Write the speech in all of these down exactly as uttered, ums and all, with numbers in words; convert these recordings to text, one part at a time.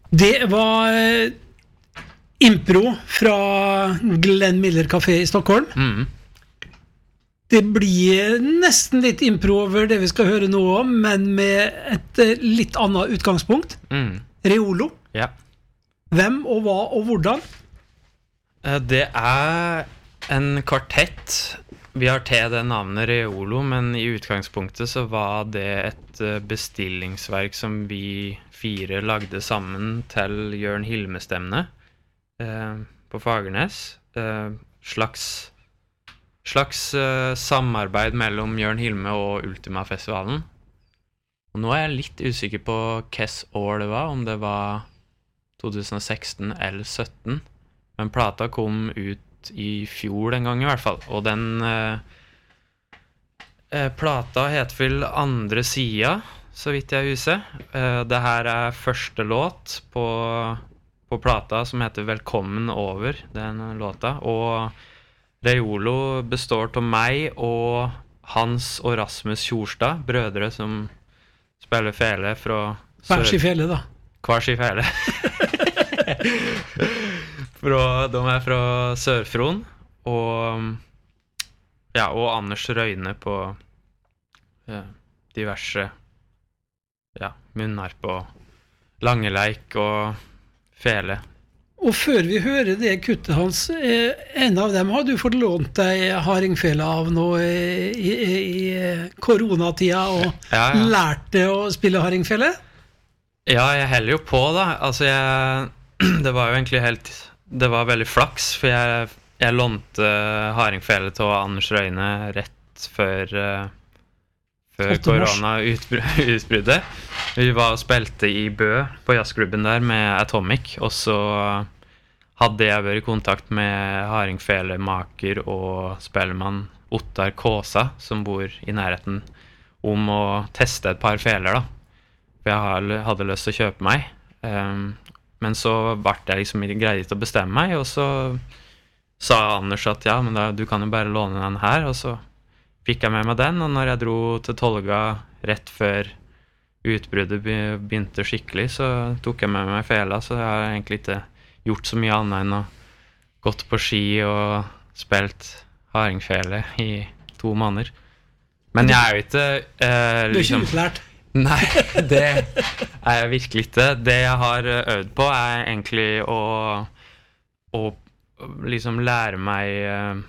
Det var eh, impro fra Glenn Miller Café i Stockholm. Mm. Det blir nesten litt impro over det vi skal høre nå om, men med et eh, litt annet utgangspunkt. Mm. Reolo. Ja. Hvem og hva og hvordan? Eh, Det er en kvartett. Vi har til det navnet Reolo, men i utgangspunktet så var det et eh, bestillingsverk som vi fire lagde sammen til Jørn Hilme-stevne eh, på Fagernes. Eh, slags slags eh, samarbeid mellom Jørn Hilme og Ultima-festivalen. Og nå er jeg litt usikker på hvilket år det var, om det var tjue seksten eller sytten. Men plata kom ut i fjor en gang i hvert fall. Og den eh, eh, plata heter vel Andre Sida, så vidt jeg husker. Eh, det her er første låt på, på plata som heter Velkommen over, den låta. Og Reolo består av meg og Hans og Rasmus Kjorstad, brødre som spiller fele fra Hver sin fele, da. Hver sin fele. fra, de er fra Sør-Fron, og, ja, og Anders Røyne på ja, diverse ja, munnharp og langeleik og fele. Og før vi hører det kuttet hans, eh, en av dem har du fått lånt deg hardingfele av nå i, i, i koronatida og Ja, ja. lært det å spille hardingfele? Ja, jeg heller jo på da. Altså, jeg, det var jo egentlig helt, det var veldig flaks, for jeg, jeg lånte hardingfele til Anders Røyne rett før, uh, før korona-utbruddet. Vi var og spilte i Bø på jazzklubben der med Atomic, og så hadde jeg vært i kontakt med hardingfelemaker og spellemann Ottar Kåsa, som bor i nærheten, om å teste et par feler da. For jeg hadde lyst til å kjøpe meg. Um, men så ble jeg liksom ikke greid til å bestemme meg, og så sa Anders at ja, men da, du kan jo bare låne den her, og så fikk jeg med meg den, og når jeg dro til Tolga rett før utbruddet begynte skikkelig, så tok jeg med meg fela, så jeg har egentlig ikke gjort så mye annet enn å gått på ski og spilt hardingfele i to måneder. Men jeg er jo ikke eh, Du er liksom, ikke utlært? Nei, det er jeg virkelig ikke. Det jeg har øvd på er egentlig å, å liksom lære meg eh,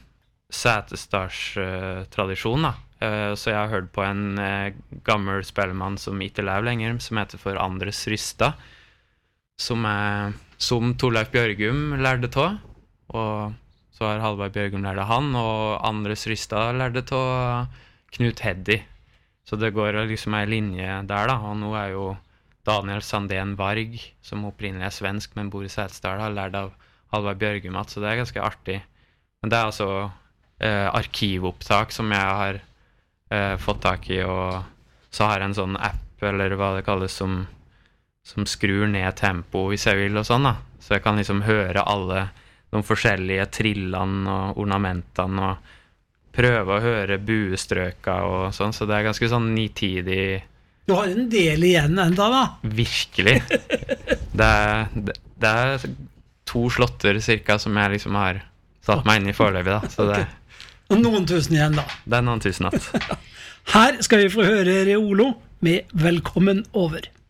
Setesdals-tradisjon da. Uh, så jeg har hørt på en uh, gammel spellemann som ikke lever lenger, som heter for Andres Rysta, som, er, som Torleif Bjørgum lærte av, og så har Halvard Bjørgum lært av han, og Andres Rysta lærte av Knut Heddy. Så det går liksom en linje der da, og nå er jo Daniel Sandén Varg, som opprinnelig er svensk, men bor i Setesdal, har lært av Halvard Bjørgum, så det er ganske artig. Men det er altså uh, arkivopptak som jeg har Uh, fått tak i, og så har jeg en sånn app, eller hva det kalles, som, som skrur ned tempo hvis jeg vil og sånn da. Så jeg kan liksom høre alle de forskjellige trillene og ornamentene, og prøve å høre buestrøka og sånn, så det er ganske sånn nitidig. Du har en del igjen enda da. Virkelig. Det er, det, det er to slotter cirka som jeg liksom har satt meg inn i foreløpig da, så det Okay. Og noen tusen igjen da. Det er noen tusen natt. Her skal vi få høre Reolo med Velkommen over.